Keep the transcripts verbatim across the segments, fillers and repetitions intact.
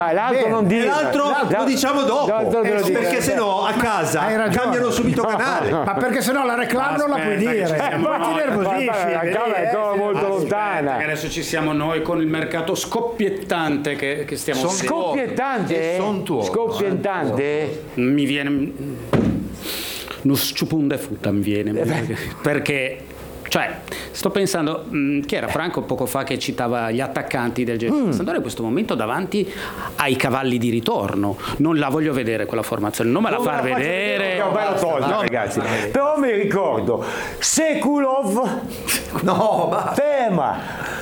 L'altro non dire. L'altro, l'altro lo diciamo dopo. L'altro eh, perché dire. Sennò a casa cambiano subito canale. Ma perché sennò la reclama non la puoi dire. Eh, non ti nervosisci. La camera è ancora molto lontana. Adesso ci siamo noi con il mercato scoppiettante che, che stiamo seguendo. Scoppiettante? Scoppiettante? Mi viene uno sciupunde futta mi viene perché, perché cioè sto pensando mh, chi era Franco poco fa che citava gli attaccanti del genere. Mm. Sampdoria in questo momento davanti ai cavalli di ritorno, non la voglio vedere quella formazione, non me la far vedere, no, tolto, no, ragazzi. Però mi ricordo Sekulov, no, ma Fema,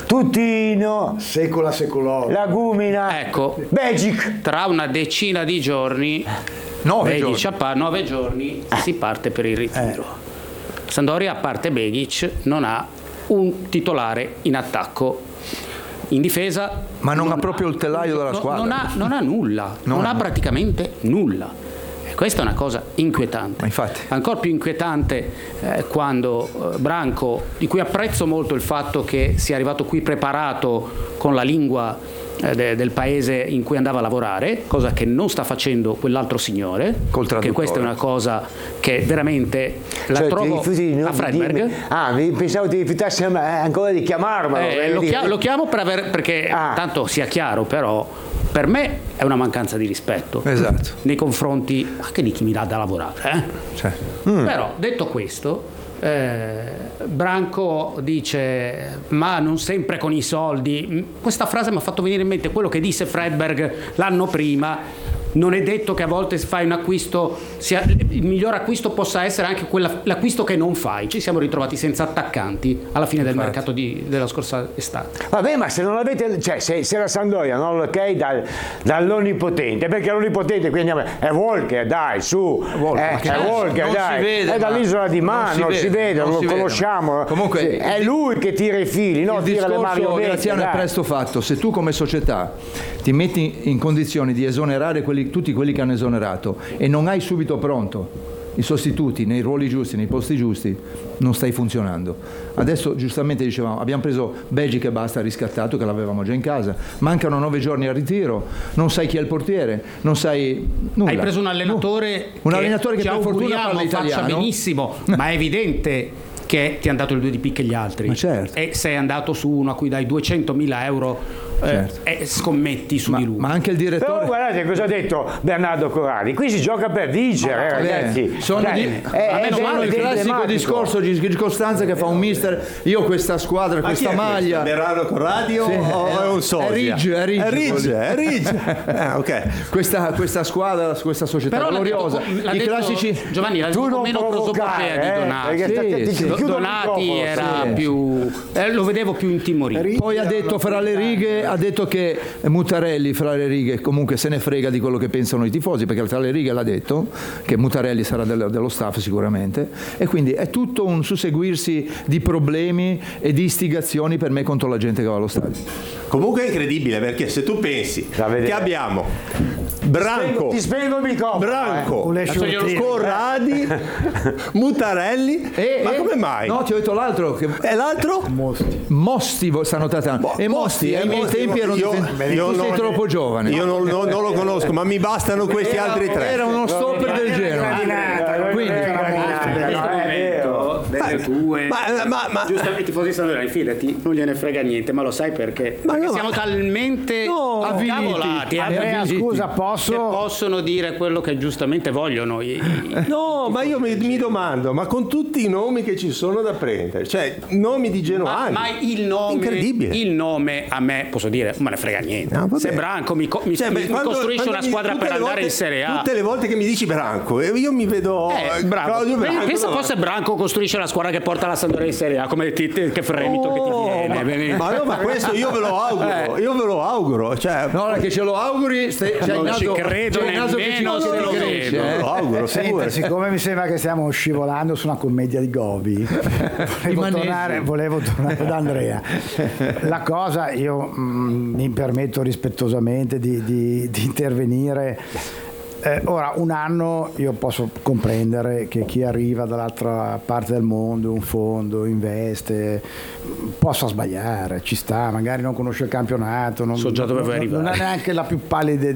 Tutino, Secola Sekulov, Lagumina, ecco, Begic. Tra una decina di giorni, nove Begic, giorni, a nove giorni eh. si parte per il ritiro. Eh. Sampdoria, a parte Begic, non ha un titolare in attacco. In difesa, ma non, non ha proprio ha, il telaio della no, squadra. Non ha, non ha nulla, non, non ha praticamente nulla. E questa è una cosa inquietante. Infatti. Ancora più inquietante eh, quando eh, Branco, di cui apprezzo molto il fatto che sia arrivato qui preparato con la lingua De, del paese in cui andava a lavorare, cosa che non sta facendo quell'altro signore, che questa è una cosa che veramente la cioè, trovo rifiuti, a Fredberg. Di, ah, pensavo ti rifiutassi ancora di chiamarmelo. Eh, lo, chiamo, lo chiamo per aver, perché ah. tanto sia chiaro, però per me è una mancanza di rispetto, esatto, nei confronti anche di chi mi dà da lavorare, eh? Cioè. Mm. Però detto questo, Eh, Branco dice ma non sempre con i soldi. Questa frase mi ha fatto venire in mente quello che disse Fredberg l'anno prima: non è detto che a volte fai un acquisto sia, il miglior acquisto possa essere anche quella, l'acquisto che non fai. Ci siamo ritrovati senza attaccanti alla fine del Infatti. mercato di, della scorsa estate. Vabbè, ma se non avete, cioè se, se la Sampdoria non lo ok dal, dall'onnipotente, perché l'onnipotente qui andiamo è Walker, dai, su, Walker, eh, è Walker, dai, vede, è dall'isola di Man, non si vede, non, non lo conosciamo. Comunque è lui che tira i fili, no? Il tira le discorso, Graziano, è presto fatto. Se tu come società ti metti in condizioni di esonerare quelli tutti quelli che hanno esonerato e non hai subito pronto i sostituti nei ruoli giusti, nei posti giusti, non stai funzionando. Adesso giustamente dicevamo, abbiamo preso Begic e basta, riscattato, che l'avevamo già in casa, mancano nove giorni al ritiro, non sai chi è il portiere, non sai nulla. Hai preso un allenatore no. un allenatore che, che per fortuna parla italiano, faccia benissimo, ma è evidente che ti hanno dato il due di picche gli altri. Ma certo. E sei andato su uno a cui dai duecentomila euro certo. eh, e scommetti su ma, di lui. Ma anche il direttore. Però guardate cosa ha detto Bernardo Corradi, qui si gioca per vincere, eh, ragazzi. Sono, Dai, di, è, a me sono il classico discorso di Costanza che fa un mister, io questa squadra, ma questa maglia. Bernardo Corradi sì, o è un sosia? È Ridge, è Ridge. È Ridge, è Ridge. ah, okay. questa, questa squadra, questa società però gloriosa. L'ha I detto, classici. Giovanni, l'ha detto meno prosopopea di Donati. Eh, sì, sì. Donati era sì. più eh, lo vedevo più intimorito. Poi ha detto fra le righe, ha detto che Mutarelli fra le righe comunque se ne frega di quello che pensano i tifosi, perché tra le righe l'ha detto che Mutarelli sarà del, dello staff sicuramente, e quindi è tutto un susseguirsi di problemi e di istigazioni per me contro la gente che va allo stadio. Comunque è incredibile, perché se tu pensi che abbiamo Branco, ti spiego il microfono, Branco, eh. Corradi, Mutarelli, e, ma e, come mai? No, ti ho detto l'altro. Che... E l'altro? Mosti. Mosti stanno trattando. E Mosti, ai miei tempi erano io, difensivi. Io tu non, sei troppo giovane. Io non, non, non lo conosco, ma mi bastano questi era, altri tre. Era uno stopper del genere. Quindi delle tue ma, ma, ma, giustamente i tifosi sampdoriani, fidati, non gliene frega niente, ma lo sai perché? Ma perché no, siamo ma... talmente no, avviliti, Andrea, scusa, posso? che possono dire quello che giustamente vogliono. No, ma io mi, mi domando, ma con tutti i nomi che ci sono da prendere, cioè nomi di genuani, ma, ma il nome, incredibile. Il nome a me, posso dire, non me ne frega niente. No, se Branco mi, mi, cioè, mi, quando, mi costruisce una squadra per andare volte, in Serie A, tutte le volte che mi dici Branco, io mi vedo eh, bravo. Claudio Branco. Pensa no. fosse Branco costruisce la squadra che porta la Sampdoria in Serie A, come ti, te, che fremito oh, che ti viene. Ma, ma, no, ma questo io ve lo auguro, eh. io ve lo auguro. Cioè, no, ora che ce lo auguri, stai, non nato, ci credo nemmeno, che ci non se lo credo. credo. Eh. Lo auguro, Senta, siccome mi sembra che stiamo scivolando su una commedia di Gobi, volevo tornare, volevo tornare da Andrea. La cosa, io mh, mi permetto rispettosamente di, di, di intervenire. Eh, ora, un anno io posso comprendere che chi arriva dall'altra parte del mondo, un fondo, investe, possa sbagliare, ci sta, magari non conosce il campionato, non, so già dove non, vuoi arrivare. Non ha neanche la più pallida